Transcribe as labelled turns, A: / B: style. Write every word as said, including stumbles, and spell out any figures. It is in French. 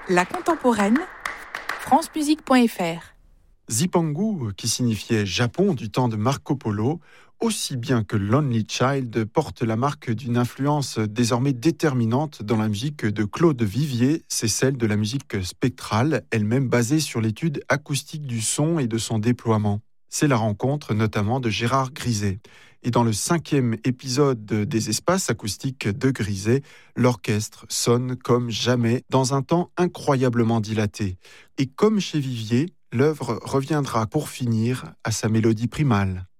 A: La contemporaine, france musique point f r.
B: Zipangu, qui signifiait Japon du temps de Marco Polo, aussi bien que Lonely Child, porte la marque d'une influence désormais déterminante dans la musique de Claude Vivier, c'est celle de la musique spectrale, elle-même basée sur l'étude acoustique du son et de son déploiement. C'est la rencontre notamment de Gérard Griset. Et dans le cinquième épisode des espaces acoustiques de Griset, l'orchestre sonne comme jamais dans un temps incroyablement dilaté. Et comme chez Vivier, l'œuvre reviendra pour finir à sa mélodie primale.